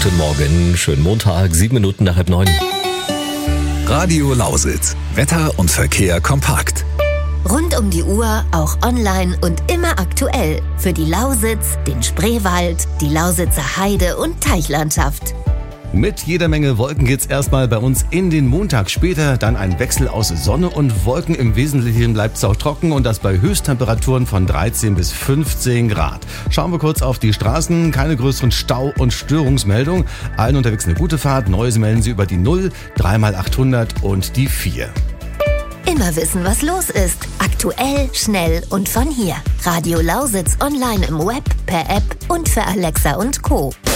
Guten Morgen, schönen Montag, 7 Minuten nach 8:30. Radio Lausitz. Wetter und Verkehr kompakt. Rund um die Uhr, auch online und immer aktuell. Für die Lausitz, den Spreewald, die Lausitzer Heide- und Teichlandschaft. Mit jeder Menge Wolken geht's erstmal bei uns in den Montag. Später dann ein Wechsel aus Sonne und Wolken. Im Wesentlichen bleibt es auch trocken und das bei Höchsttemperaturen von 13 bis 15 Grad. Schauen wir kurz auf die Straßen. Keine größeren Stau- und Störungsmeldungen. Allen unterwegs eine gute Fahrt. Neues melden Sie über die 0, 3x800 und die 4. Immer wissen, was los ist. Aktuell, schnell und von hier. Radio Lausitz online im Web, per App und für Alexa und Co.